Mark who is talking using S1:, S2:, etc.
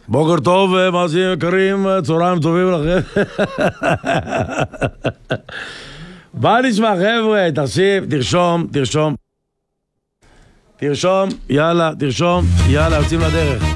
S1: בוקר טוב, מאזינים יקרים, צהריים טובים לכם. מה נשמע, חבר'ה? תקשיב, תרשום, יאללה, יוצאים לדרך.